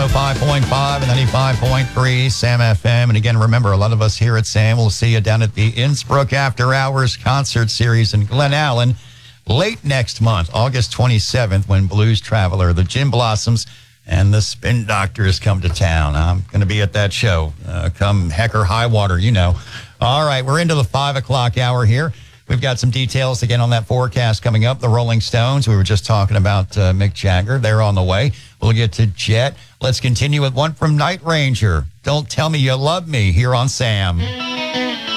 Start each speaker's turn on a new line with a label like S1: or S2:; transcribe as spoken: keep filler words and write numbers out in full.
S1: oh five point five and ninety-five point three Sam F M. And again, remember, a lot of us here at Sam will see you down at the Innsbruck After Hours concert series in Glen Allen late next month, August twenty-seventh, when Blues Traveler, the Gin Blossoms, and the Spin Doctors come to town. I'm going to be at that show. Uh, come heck or high water, you know. All right, we're into the five o'clock hour here. We've got some details again on that forecast coming up. The Rolling Stones, we were just talking about uh, Mick Jagger. They're on the way. We'll get to Jet. Let's continue with one from Night Ranger. Don't Tell Me You Love Me here on Sam.